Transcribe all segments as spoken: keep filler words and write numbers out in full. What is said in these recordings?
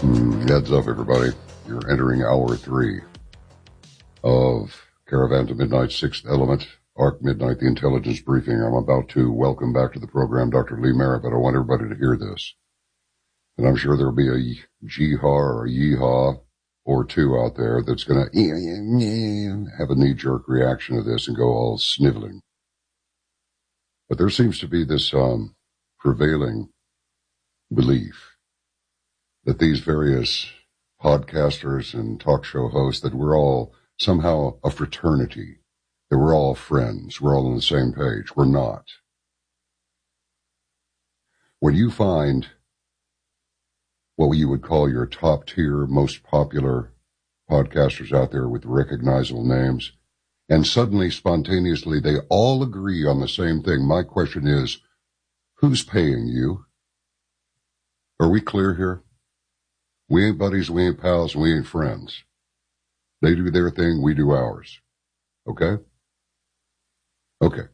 Mm, heads up, everybody. You're entering hour three of Caravan to Midnight, Sixth Element, Arc Midnight, the Intelligence Briefing. I'm about to welcome back to the program Doctor Lee Merritt, but I want everybody to hear this. And I'm sure there'll be a jee-haw or a yee-haw or two out there that's going to have a knee-jerk reaction to this and go all sniveling. But there seems to be this um, prevailing belief that these various podcasters and talk show hosts, that we're all somehow a fraternity, that we're all friends, we're all on the same page. We're not. When you find what you would call your top tier, most popular podcasters out there with recognizable names, and suddenly, spontaneously, they all agree on the same thing, my question is, who's paying you? Are we clear here? We ain't buddies, we ain't pals, we ain't friends. They do their thing, we do ours. Okay? Okay.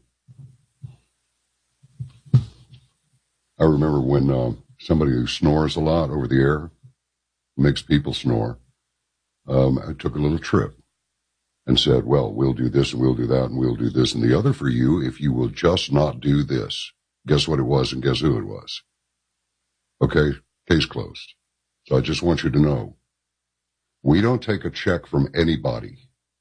I remember when uh, somebody who snores a lot over the air, makes people snore, um, I took a little trip and said, well, we'll do this and we'll do that and we'll do this and the other for you if you will just not do this. Guess what it was and guess who it was? Okay, case closed. So I just want you to know, we don't take a check from anybody.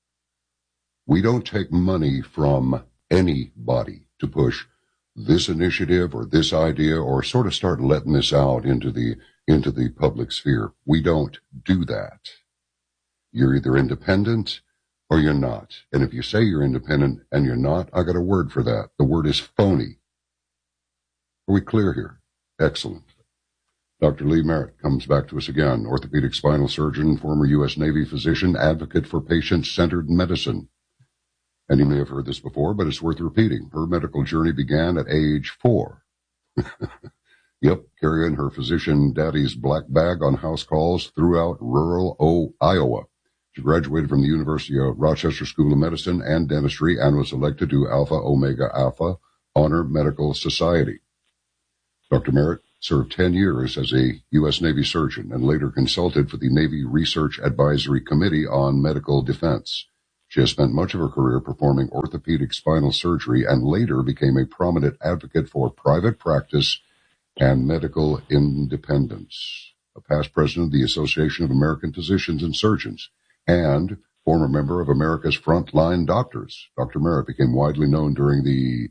We don't take money from anybody to push this initiative or this idea or sort of start letting this out into the into the public sphere. We don't do that. You're either independent or you're not. And if you say you're independent and you're not, I got a word for that. The word is phony. Are we clear here? Excellent. Doctor Lee Merritt comes back to us again, orthopedic spinal surgeon, former U S Navy physician, advocate for patient-centered medicine. And you may have heard this before, but it's worth repeating. Her medical journey began at age four. Yep, carrying her physician daddy's black bag on house calls throughout rural o- Iowa. She graduated from the University of Rochester School of Medicine and Dentistry and was elected to Alpha Omega Alpha Honor Medical Society. Doctor Merritt served ten years as a U S Navy surgeon and later consulted for the Navy Research Advisory Committee on Medical Defense. She has spent much of her career performing orthopedic spinal surgery and later became a prominent advocate for private practice and medical independence, a past president of the Association of American Physicians and Surgeons, and former member of America's Frontline Doctors. Doctor Merritt became widely known during the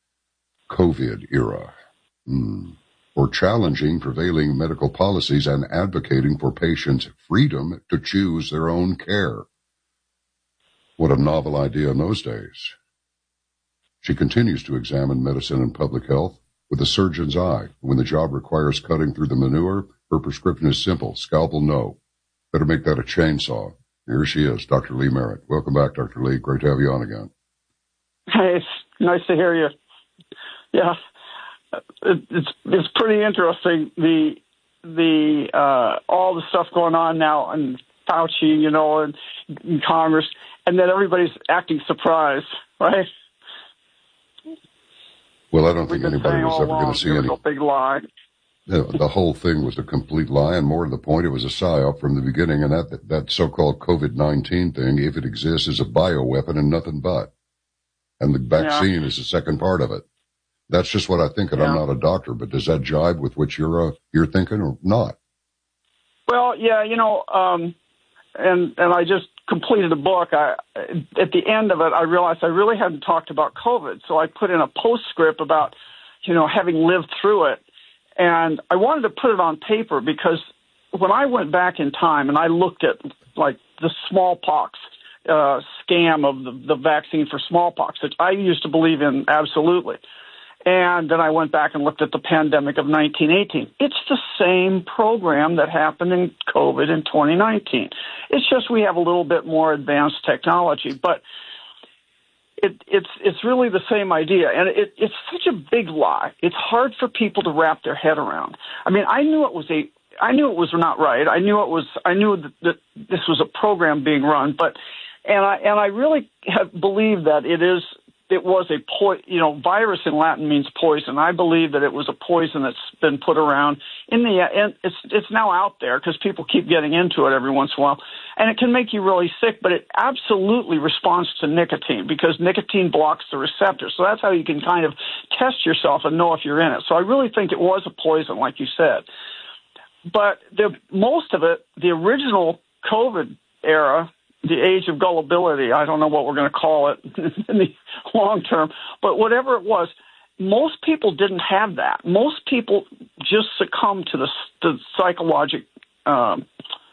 COVID era. Hmm. For challenging prevailing medical policies and advocating for patients' freedom to choose their own care. What a novel idea in those days. She continues to examine medicine and public health with a surgeon's eye. When the job requires cutting through the manure, her prescription is simple: scalpel no. Better make that a chainsaw. Here she is, Doctor Lee Merritt. Welcome back, Doctor Lee. Great to have you on again. Hey, it's nice to hear you. Yeah. It's it's pretty interesting, the the uh, all the stuff going on now and Fauci, you know, and in Congress, and then everybody's acting surprised, right? Well, I don't think anybody was ever going to see any. A big lie. The, the whole thing was a complete lie, and more to the point, it was a psyop from the beginning. And that that so-called COVID nineteen thing, if it exists, is a bioweapon and nothing but. And the vaccine yeah. is the second part of it. That's just what I think, and yeah. I'm not a doctor, but does that jibe with what you're uh, you're thinking or not? Well, yeah, you know, um, and and I just completed a book. I, at the end of it, I realized I really hadn't talked about COVID, so I put in a postscript about, you know, having lived through it, and I wanted to put it on paper because when I went back in time and I looked at, like, the smallpox uh, scam of the, the vaccine for smallpox, which I used to believe in absolutely. And then I went back and looked at the pandemic of nineteen eighteen. It's the same program that happened in COVID in twenty nineteen. It's just we have a little bit more advanced technology, but it, it's it's really the same idea. And it, it's such a big lie. It's hard for people to wrap their head around. I mean, I knew it was a I knew it was not right. I knew it was I knew that, that this was a program being run, but and I and I really have believed that it is it was a po- you know, virus in Latin means poison. I believe that it was a poison that's been put around in the, and it's, it's now out there because people keep getting into it every once in a while, and it can make you really sick, but it absolutely responds to nicotine because nicotine blocks the receptor. So that's how you can kind of test yourself and know if you're in it. So I really think it was a poison, like you said. But the, most of it, the original COVID era, the age of gullibility, I don't know what we're going to call it in the long term, but whatever it was, most people didn't have that. Most people just succumbed to the, the psychologic um,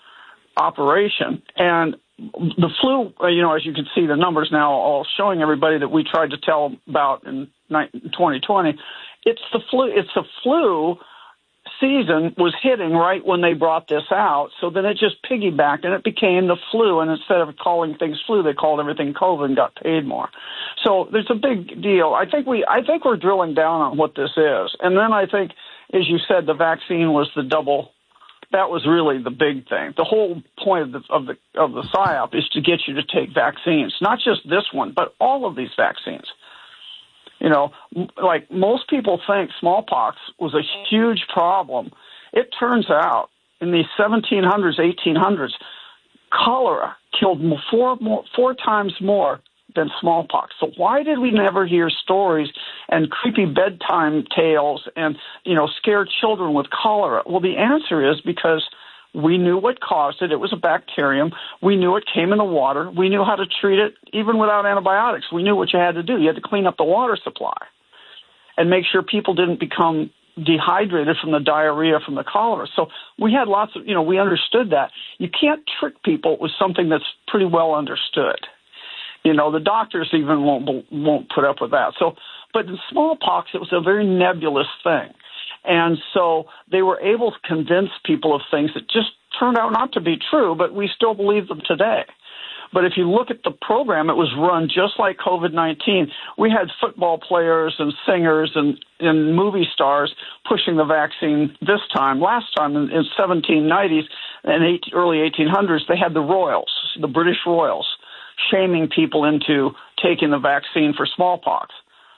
operation. And the flu, you know, as you can see, the numbers now all showing everybody that we tried to tell about in twenty twenty, it's the flu. It's the flu season was hitting right when they brought this out, so then it just piggybacked and it became the flu, and instead of calling things flu, they called everything COVID and got paid more. So there's a big deal. I think we I think we're drilling down on what this is. And then I think, as you said, the vaccine was the double. That was really the big thing. The whole point of the of the of the PSYOP is to get you to take vaccines, not just this one, but all of these vaccines. You know, like most people think smallpox was a huge problem. It turns out in the seventeen hundreds, eighteen hundreds, cholera killed four, more, four times more than smallpox. So why did we never hear stories and creepy bedtime tales and, you know, scare children with cholera? Well, the answer is because we knew what caused it. It was a bacterium. We knew it came in the water. We knew how to treat it even without antibiotics. We knew what you had to do. You had to clean up the water supply and make sure people didn't become dehydrated from the diarrhea from the cholera. So we had lots of, you know, we understood that. You can't trick people with something that's pretty well understood. You know, the doctors even won't won't put up with that. So, but in smallpox, it was a very nebulous thing. And so they were able to convince people of things that just turned out not to be true, but we still believe them today. But if you look at the program, it was run just like COVID nineteen. We had football players and singers and, and movie stars pushing the vaccine this time. Last time in, in seventeen nineties and eight, early eighteen hundreds, they had the royals, the British royals, shaming people into taking the vaccine for smallpox.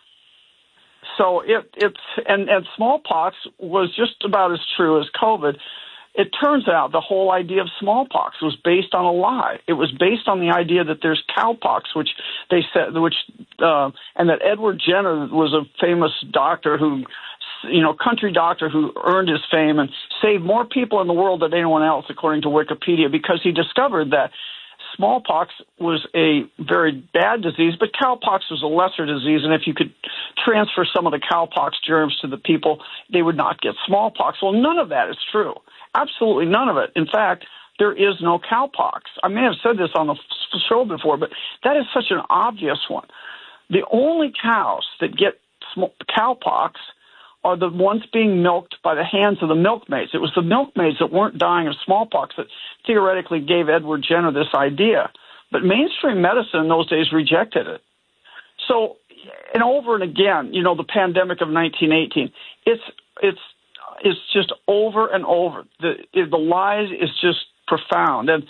So it, it's, and, and smallpox was just about as true as COVID. It turns out the whole idea of smallpox was based on a lie. It was based on the idea that there's cowpox, which they said, which, uh, and that Edward Jenner was a famous doctor who, you know, country doctor who earned his fame and saved more people in the world than anyone else, according to Wikipedia, because he discovered that smallpox was a very bad disease, but cowpox was a lesser disease, and if you could transfer some of the cowpox germs to the people, they would not get smallpox. Well, none of that is true. Absolutely none of it. In fact, there is no cowpox. I may have said this on the show before, but that is such an obvious one. The only cows that get cowpox are the ones being milked by the hands of the milkmaids. It was the milkmaids that weren't dying of smallpox that theoretically gave Edward Jenner this idea. But mainstream medicine in those days rejected it. So, and over and again, you know, the pandemic of nineteen eighteen, it's it's it's just over and over. The the lies is just profound. And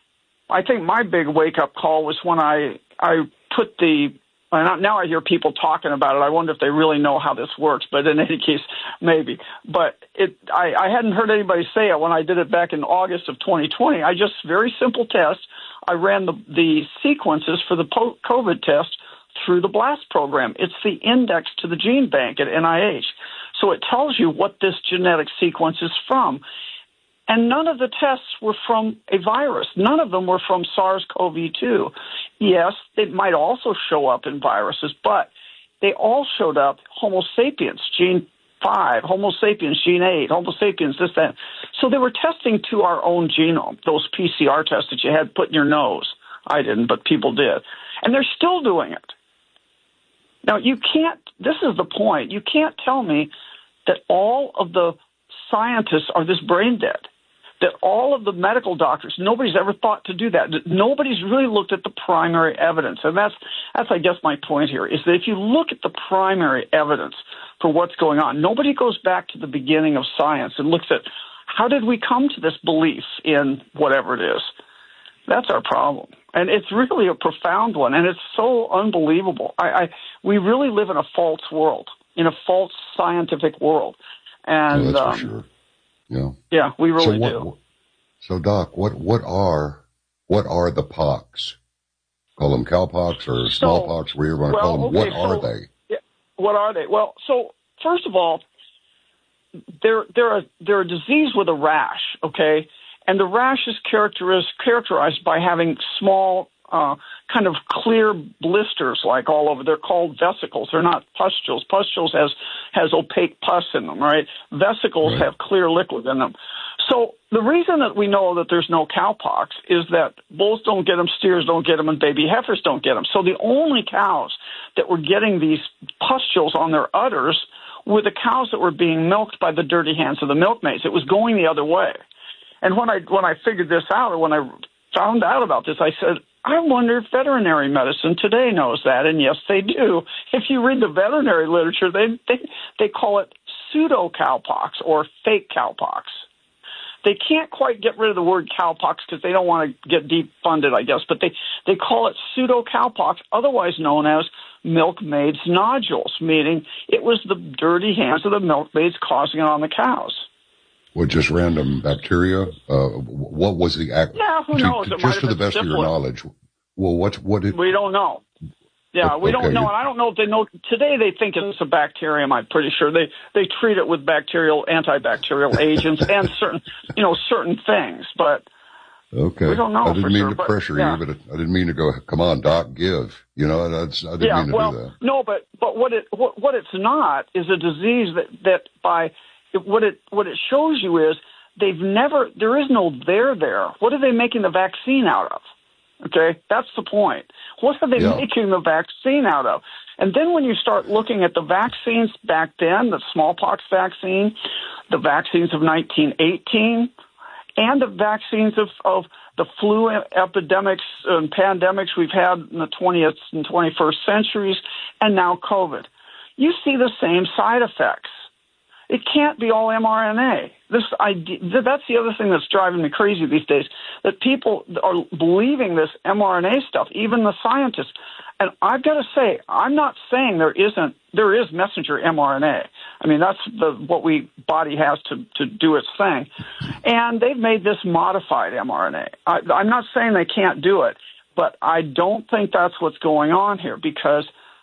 I think my big wake-up call was when I, I put the And now I hear people talking about it. I wonder if they really know how this works, but in any case, maybe. But it, I, I hadn't heard anybody say it when I did it back in August of twenty twenty. I just, very simple test. I ran the, the sequences for the COVID test through the BLAST program. It's the index to the gene bank at N I H. So it tells you what this genetic sequence is from. And none of the tests were from a virus. None of them were from SARS-C o V two. Yes, it might also show up in viruses, but they all showed up Homo sapiens, gene five, Homo sapiens, gene eight, Homo sapiens, this, that. So they were testing to our own genome, those P C R tests that you had put in your nose. I didn't, but people did. And they're still doing it. Now, you can't, this is the point, you can't tell me that all of the scientists are this brain dead. That all of the medical doctors, nobody's ever thought to do that. Nobody's really looked at the primary evidence. And that's, that's, I guess, my point here, is that if you look at the primary evidence for what's going on, nobody goes back to the beginning of science and looks at how did we come to this belief in whatever it is. That's our problem. And it's really a profound one, and it's so unbelievable. I, I we really live in a false world, in a false scientific world. And oh, that's um, for sure. Yeah. Yeah, we really so what, do. So, Doc, what, what are what are the pox? Call them cowpox or smallpox, whatever you want to well, call them. Okay, what so, are they? Yeah, what are they? Well, so first of all, they're they're a they're a disease with a rash, okay, and the rash is characterized characterized by having small, uh, kind of clear blisters, like all over. They're called vesicles. They're not pustules. Pustules has has opaque pus in them, right? Vesicles Right. have clear liquid in them. So the reason that we know that there's no cowpox is that bulls don't get them, steers don't get them, and baby heifers don't get them. So the only cows that were getting these pustules on their udders were the cows that were being milked by the dirty hands of the milkmaids. It was going the other way. And when I when I figured this out, or when I found out about this, I said, I wonder if veterinary medicine today knows that. And yes, they do. If you read the veterinary literature, they they, they call it pseudo cowpox or fake cowpox. They can't quite get rid of the word cowpox because they don't want to get defunded, I guess, but they, they call it pseudo cowpox, otherwise known as milkmaid's nodules, meaning it was the dirty hands of the milkmaids causing it on the cows. Well, just random bacteria? Uh, what was the act? Yeah, who to, knows? To, it just to the best syphilis. of your knowledge. Well, what, what did... We don't know. Yeah, we okay. don't know, and I don't know if they know. Today they think it's a bacterium, I'm pretty sure. They they treat it with bacterial, antibacterial agents and certain, you know, certain things, but okay. we don't know I didn't for mean sure, to but, pressure yeah. you, but I didn't mean to go, come on, Doc, give. You know, that's, I didn't yeah, mean to well, do that. No, but, but what it what, what it's not is a disease that, that by what it what it shows you is they've never, there is no there there. What are they making the vaccine out of? Okay, that's the point. What are they yeah. making the vaccine out of? And then when you start looking at the vaccines back then, the smallpox vaccine, the vaccines of nineteen eighteen, and the vaccines of, of the flu epidemics and pandemics we've had in the twentieth and twenty-first centuries, and now COVID, you see the same side effects. It can't be all mRNA. This idea, that's the other thing that's driving me crazy these days, that people are believing this mRNA stuff, even the scientists. And I've got to say, I'm not saying there isn't, there is messenger mRNA. I mean, that's the, what we body has to, to do its thing. And they've made this modified mRNA. I, I'm not saying they can't do it, but I don't think that's what's going on here, because